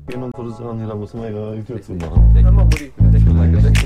gehen und so, das ist ja, da muss man ja die Tür zumachen. Dann machen wir die.